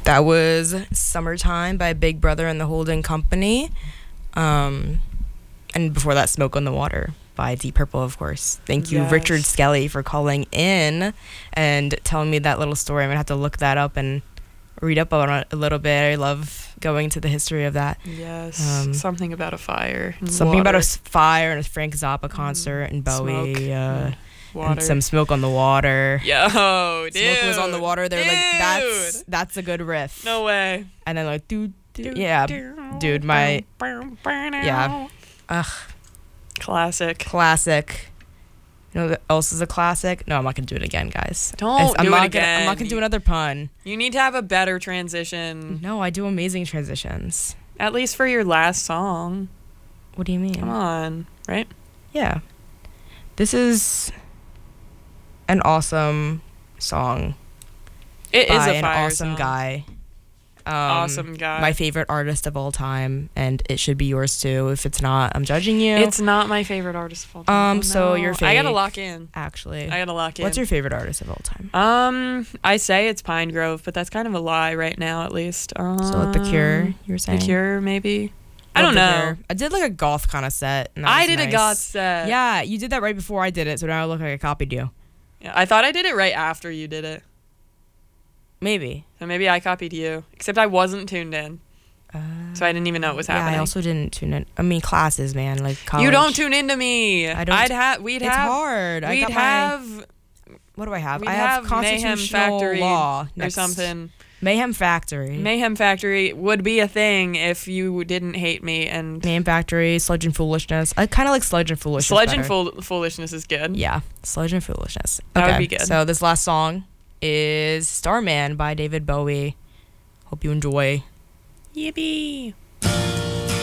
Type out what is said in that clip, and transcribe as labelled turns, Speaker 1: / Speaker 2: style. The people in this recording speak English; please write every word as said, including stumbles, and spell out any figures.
Speaker 1: That was Summertime by Big Brother and the Holding Company. Um, and before that, Smoke on the Water by Deep Purple, of course. Thank you,
Speaker 2: Yes.
Speaker 1: Richard Skelly, for calling in and telling me that little story. I'm going to have to look that up and read up on it a little bit. I love going to the history of that.
Speaker 2: Yes.
Speaker 1: Um,
Speaker 2: something about a fire. and
Speaker 1: Something about a
Speaker 2: water.
Speaker 1: s- fire and a Frank Zappa concert and Bowie.
Speaker 2: Smoke.
Speaker 1: Uh,
Speaker 2: Water.
Speaker 1: and some Smoke on the Water.
Speaker 2: Yo, dude.
Speaker 1: Smoke was on the water. They're
Speaker 2: dude.
Speaker 1: like, that's that's a good riff.
Speaker 2: No way.
Speaker 1: And then like, dude, dude yeah, dude, my, yeah, ugh,
Speaker 2: Classic.
Speaker 1: classic. You know what else is a classic? No, I'm not gonna do it again, guys.
Speaker 2: Don't
Speaker 1: It's- I'm
Speaker 2: do
Speaker 1: not
Speaker 2: it
Speaker 1: gonna,
Speaker 2: again.
Speaker 1: I'm not gonna do another pun.
Speaker 2: You need to have a better transition,
Speaker 1: No, I do amazing transitions.
Speaker 2: at least for your last song.
Speaker 1: What do you mean?
Speaker 2: Come on, right?
Speaker 1: Yeah, this is an awesome song
Speaker 2: It is
Speaker 1: by
Speaker 2: a
Speaker 1: an
Speaker 2: fire
Speaker 1: awesome
Speaker 2: song.
Speaker 1: guy. Um,
Speaker 2: Awesome guy.
Speaker 1: My favorite artist of all time, and it should be yours too. If it's not, I'm judging you.
Speaker 2: It's not my favorite artist of all time.
Speaker 1: Um,
Speaker 2: Oh,
Speaker 1: so
Speaker 2: no.
Speaker 1: your
Speaker 2: I gotta
Speaker 1: fave-
Speaker 2: lock in.
Speaker 1: actually.
Speaker 2: I gotta lock in.
Speaker 1: What's your favorite artist of all time?
Speaker 2: Um, I say it's Pine Grove, but that's kind of a lie right now, at least. Um,
Speaker 1: So like The Cure, you were saying?
Speaker 2: The Cure, maybe. I
Speaker 1: Love
Speaker 2: don't
Speaker 1: The
Speaker 2: know.
Speaker 1: Cure. I did like a goth kind of set. and that
Speaker 2: I
Speaker 1: was
Speaker 2: did a
Speaker 1: nice.
Speaker 2: goth set.
Speaker 1: Yeah, you did that right before I did it, so now I look like I copied you.
Speaker 2: Yeah, I thought I did it right after you did it.
Speaker 1: Maybe.
Speaker 2: So maybe I copied you. Except I wasn't tuned in.
Speaker 1: Uh,
Speaker 2: So I didn't even know it was
Speaker 1: yeah,
Speaker 2: happening.
Speaker 1: I also didn't tune in. I mean, classes, man. Like college.
Speaker 2: You don't tune into me.
Speaker 1: I don't-
Speaker 2: I'd have. We'd
Speaker 1: It's
Speaker 2: have.
Speaker 1: hard. I
Speaker 2: We'd
Speaker 1: got my-
Speaker 2: have.
Speaker 1: what do I have?
Speaker 2: We'd
Speaker 1: I have,
Speaker 2: have Mayhem
Speaker 1: constitutional
Speaker 2: Factory
Speaker 1: law
Speaker 2: or
Speaker 1: next-
Speaker 2: something.
Speaker 1: Mayhem Factory.
Speaker 2: Mayhem Factory would be a thing if you didn't hate me. And
Speaker 1: Mayhem Factory, Sludge and Foolishness. I kind of like Sludge and Foolishness.
Speaker 2: Sludge and
Speaker 1: better.
Speaker 2: Fool- Foolishness is good.
Speaker 1: Yeah, Sludge and Foolishness.
Speaker 2: That would
Speaker 1: Okay,
Speaker 2: be good.
Speaker 1: So this last song is Starman by David Bowie. Hope you enjoy.
Speaker 2: Yippee.